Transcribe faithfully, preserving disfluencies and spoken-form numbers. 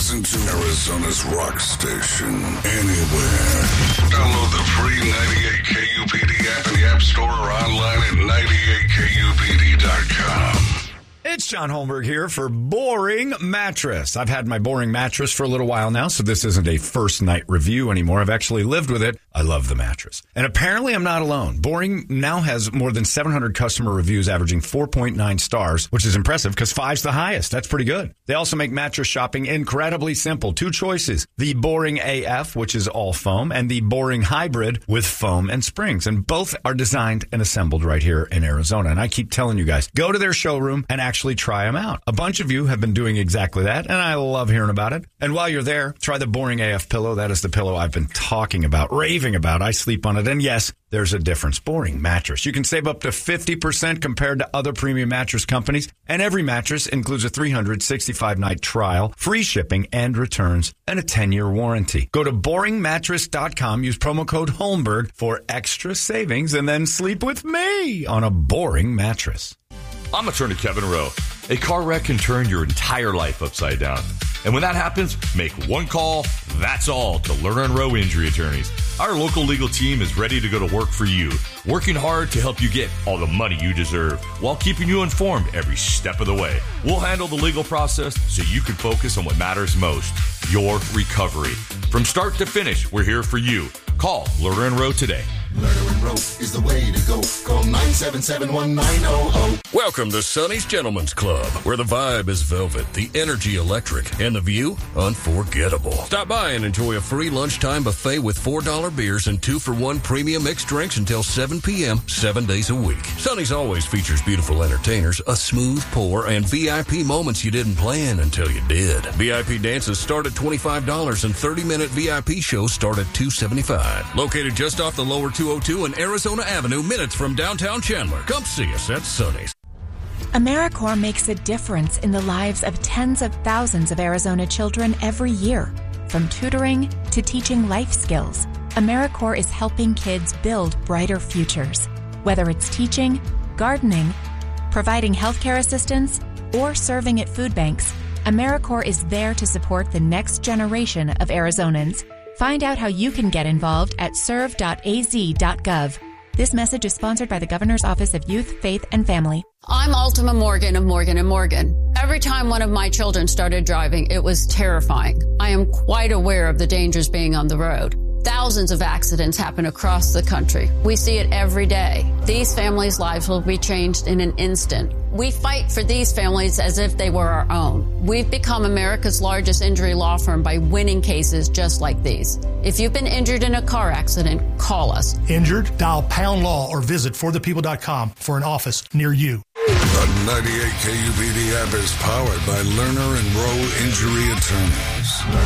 Listen to Arizona's rock station anywhere. Download the free ninety-eight K U P D app in the App Store or online at ninety-eight K U P D dot com. It's John Holmberg here for Boring Mattress. I've had my Boring Mattress for a little while now, so this isn't a first night review anymore. I've actually lived with it. I love the mattress. And apparently I'm not alone. Boring now has more than seven hundred customer reviews averaging four point nine stars, which is impressive because five's the highest. That's pretty good. They also make mattress shopping incredibly simple. Two choices. The Boring A F, which is all foam, and the Boring Hybrid with foam and springs. And both are designed and assembled right here in Arizona. And I keep telling you guys, go to their showroom and actually try them out. A bunch of you have been doing exactly that, and I love hearing about it. And while you're there, try the Boring A F pillow. That is the pillow I've been talking about, raving about. I sleep on it, and yes, there's a difference. Boring mattress. You can save up to fifty percent compared to other premium mattress companies, and every mattress includes a three hundred sixty-five night trial, free shipping and returns, and a ten year warranty. Go to boring mattress dot com, use promo code Holmberg for extra savings, and then sleep with me on a Boring mattress. I'm attorney Kevin Rowe. A car wreck can turn your entire life upside down. And when that happens, make one call, that's all, to Lerner and Rowe Injury Attorneys. Our local legal team is ready to go to work for you, working hard to help you get all the money you deserve while keeping you informed every step of the way. We'll handle the legal process so you can focus on what matters most, your recovery. From start to finish, we're here for you. Call Lerner and Rowe today. Lerner and Rowe is the way to go. Call nine seven seven, one nine zero zero. Welcome to Sonny's Gentlemen's Club, where the vibe is velvet, the energy electric, and the view unforgettable. Stop by and enjoy a free lunchtime buffet with four dollar beers and two for one premium mixed drinks until seven p.m., seven days a week. Sonny's always features beautiful entertainers, a smooth pour, and V I P moments you didn't plan until you did. V I P dances start at twenty-five dollars and thirty minute V I P shows start at two seventy-five. Located just off the lower two oh two and Arizona Avenue, minutes from downtown Chandler. Come see us at Sonny's. AmeriCorps makes a difference in the lives of tens of thousands of Arizona children every year. From tutoring to teaching life skills, AmeriCorps is helping kids build brighter futures. Whether it's teaching, gardening, providing healthcare assistance, or serving at food banks, AmeriCorps is there to support the next generation of Arizonans. Find out how you can get involved at serve dot a z dot gov. This message is sponsored by the Governor's Office of Youth, Faith, and Family. I'm Ultima Morgan of Morgan and Morgan. Every time one of my children started driving, it was terrifying. I am quite aware of the dangers being on the road. Thousands of accidents happen across the country. We see it every day. These families' lives will be changed in an instant. We fight for these families as if they were our own. We've become America's largest injury law firm by winning cases just like these. If you've been injured in a car accident, call us. Injured? Dial pound law or visit for the people dot com for an office near you. The ninety-eight K U P D app is powered by Lerner and Rowe Injury Attorneys.